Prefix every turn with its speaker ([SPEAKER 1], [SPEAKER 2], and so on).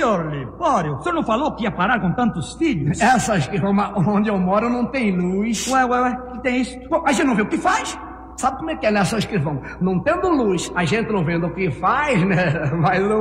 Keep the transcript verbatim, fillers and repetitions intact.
[SPEAKER 1] senhor Libório, o senhor não falou que ia parar com tantos filhos?
[SPEAKER 2] Essa esquirroma onde eu moro não tem luz.
[SPEAKER 1] Ué, ué, ué, o que tem isso?
[SPEAKER 2] Bom, a gente não vê o que faz? Sabe como é que é nessa esquirrão? Não tendo luz, a gente não vendo o que faz, né? Mas não